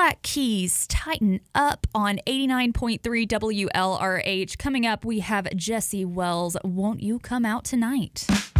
Black Keys, Tighten Up on 89.3 WLRH. Coming up, we have Jesse Wells. Won't You Come Out Tonight?